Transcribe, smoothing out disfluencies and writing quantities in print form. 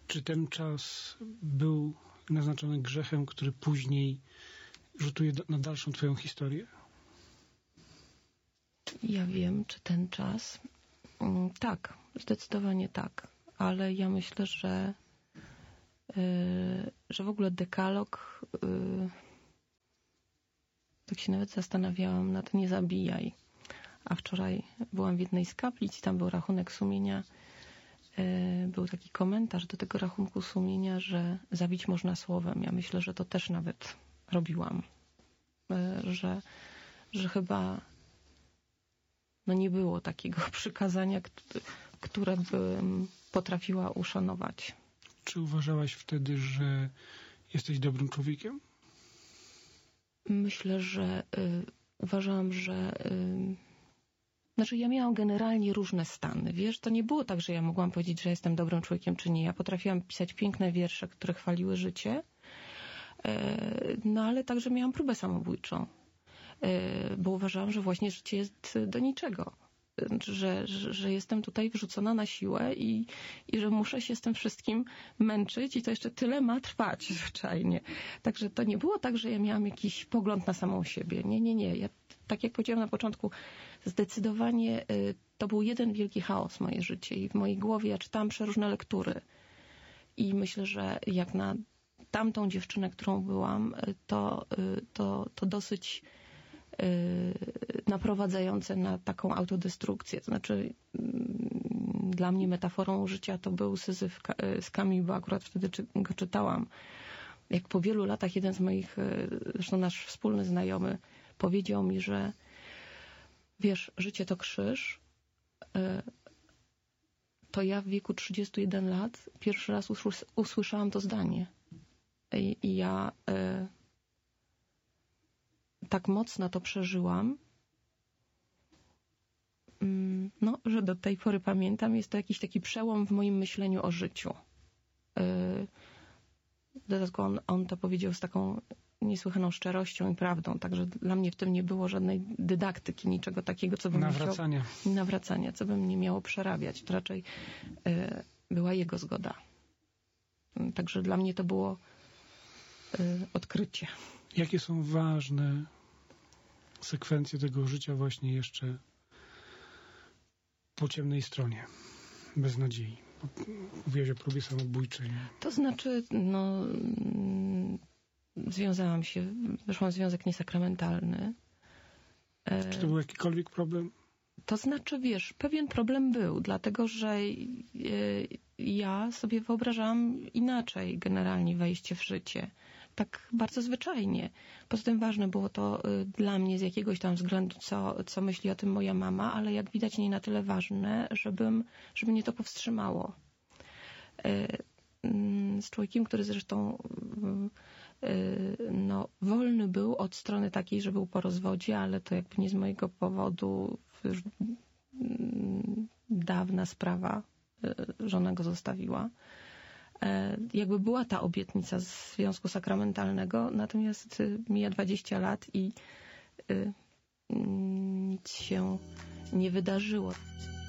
Czy ten czas był naznaczony grzechem, który później rzutuje na dalszą twoją historię? Ja wiem, czy ten czas... Tak, zdecydowanie tak. Ale ja myślę, że w ogóle dekalog... Tak się nawet zastanawiałam nad nie zabijaj. A wczoraj byłam w jednej z kaplic i tam był rachunek sumienia. Był taki komentarz do tego rachunku sumienia, że zabić można słowem. Ja myślę, że to też nawet robiłam. Że chyba nie było takiego przykazania, które bym potrafiła uszanować. Czy uważałaś wtedy, że jesteś dobrym człowiekiem? Myślę, że uważałam, że... Znaczy ja miałam generalnie różne stany, wiesz, to nie było tak, że ja mogłam powiedzieć, że jestem dobrym człowiekiem, czy nie. Ja potrafiłam pisać piękne wiersze, które chwaliły życie, ale także miałam próbę samobójczą, bo uważałam, że właśnie życie jest do niczego, że jestem tutaj wrzucona na siłę i że muszę się z tym wszystkim męczyć i to jeszcze tyle ma trwać zwyczajnie. Także to nie było tak, że ja miałam jakiś pogląd na samą siebie. Nie. Ja, tak jak powiedziałam na początku, zdecydowanie to był jeden wielki chaos moje życie i w mojej głowie ja czytałam przeróżne lektury i myślę, że jak na tamtą dziewczynę, którą byłam, to dosyć naprowadzające na taką autodestrukcję. To znaczy dla mnie metaforą życia to był Syzyf z Camus, bo akurat wtedy go czytałam. Jak po wielu latach jeden z moich, zresztą nasz wspólny znajomy, powiedział mi, że wiesz, życie to krzyż, to ja w wieku 31 lat pierwszy raz usłyszałam to zdanie. I ja tak mocno to przeżyłam, że do tej pory pamiętam, jest to jakiś taki przełom w moim myśleniu o życiu. W dodatku on to powiedział z taką niesłychaną szczerością i prawdą, także dla mnie w tym nie było żadnej dydaktyki, niczego takiego, co bym nawracania, co bym nie miało przerabiać. To raczej była jego zgoda. Także dla mnie to było odkrycie. Jakie są ważne sekwencje tego życia właśnie jeszcze po ciemnej stronie, bez nadziei? Mówiłeś o próbie samobójczej. To znaczy, związałam się, weszłam w związek niesakramentalny. Czy to był jakikolwiek problem? To znaczy, wiesz, pewien problem był, dlatego że ja sobie wyobrażałam inaczej generalnie wejście w życie. Tak bardzo zwyczajnie. Poza tym ważne było to dla mnie z jakiegoś tam względu, co myśli o tym moja mama, ale jak widać nie na tyle ważne, żeby mnie to powstrzymało. Z człowiekiem, który zresztą wolny był od strony takiej, że był po rozwodzie, ale to jakby nie z mojego powodu, już dawna sprawa, żona go zostawiła. Jakby była ta obietnica z związku sakramentalnego, natomiast mija 20 lat i nic się nie wydarzyło.